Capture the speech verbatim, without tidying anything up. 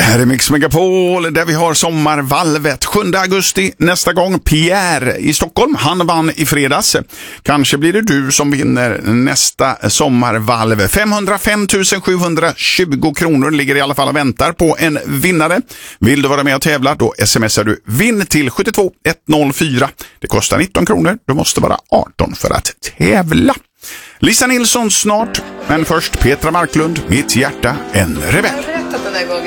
Här är Mix Megapol där vi har sommarvalvet sjunde augusti nästa gång. Pierre i Stockholm, han vann i fredags. Kanske blir det du som vinner nästa sommarvalv. femhundrafem tusen sjuhundratjugo kronor ligger i alla fall och väntar på en vinnare. Vill du vara med och tävla, då smsar du vinn till sju två ett noll fyra. Det kostar nitton kronor, du måste vara arton för att tävla. Lisa Nilsson snart, men först Petra Marklund, Mitt hjärta en rebell. Jag har berättat den där gången.